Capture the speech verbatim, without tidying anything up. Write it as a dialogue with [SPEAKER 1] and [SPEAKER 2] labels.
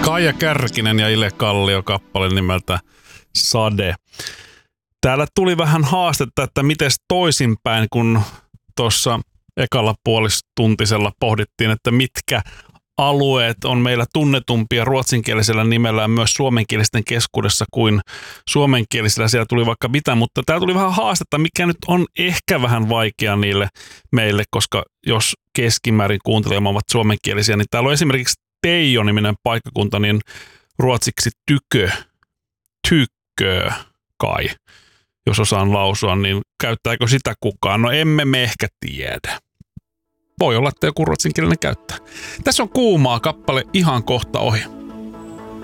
[SPEAKER 1] Kaija Kärkinen ja Ile Kallio kappale nimeltä Sade. Täällä tuli vähän haastetta, että miten toisinpäin, kun tuossa ekalla puolistuntisella pohdittiin, että mitkä alueet on meillä tunnetumpia ruotsinkielisellä nimellä myös suomenkielisten keskuudessa kuin suomenkielisellä. Siellä tuli vaikka mitä, mutta täällä tuli vähän haastetta, mikä nyt on ehkä vähän vaikea niille meille, koska jos keskimäärin kuuntelemaan ovat suomenkielisiä, niin täällä on esimerkiksi Teijo-niminen paikkakunta, niin ruotsiksi tykö, tykkö kai, jos osaan lausua, niin käyttääkö sitä kukaan? No emme me ehkä tiedä. Voi olla, että joku ruotsinkielinen käyttää. Tässä on Kuumaa kappale ihan kohta ohi.